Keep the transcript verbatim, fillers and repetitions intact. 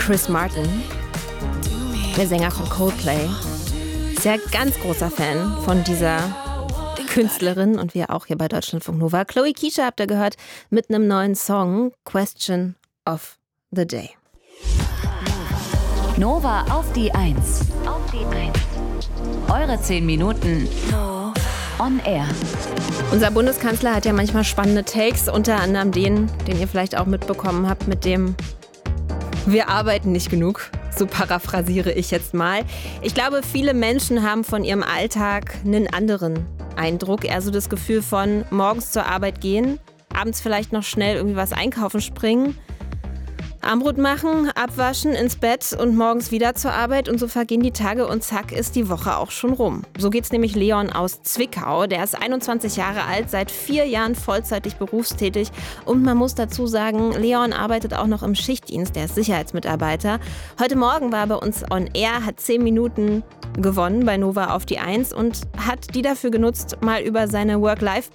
Chris Martin, der Sänger von Coldplay, ist ja ganz großer Fan von dieser Künstlerin und wir auch hier bei Deutschlandfunk Nova. Chloe Keisha habt ihr gehört mit einem neuen Song, Question of the Day. Nova auf die Eins. Auf die Eins. Eure zehn Minuten on air. Unser Bundeskanzler hat ja manchmal spannende Takes, unter anderem den, den ihr vielleicht auch mitbekommen habt, mit dem wir arbeiten nicht genug. So paraphrasiere ich jetzt mal. Ich glaube, viele Menschen haben von ihrem Alltag einen anderen Eindruck. Eher so das Gefühl von morgens zur Arbeit gehen, abends vielleicht noch schnell irgendwie was einkaufen springen, Armbrot machen, abwaschen, ins Bett und morgens wieder zur Arbeit und so vergehen die Tage und zack ist die Woche auch schon rum. So geht's nämlich Leon aus Zwickau. Der ist einundzwanzig Jahre alt, seit vier Jahren vollzeitig berufstätig und man muss dazu sagen, Leon arbeitet auch noch im Schichtdienst, der ist Sicherheitsmitarbeiter. Heute Morgen war er bei uns on air, hat zehn Minuten gewonnen bei Nova auf die Eins und hat die dafür genutzt, mal über seine Work-Life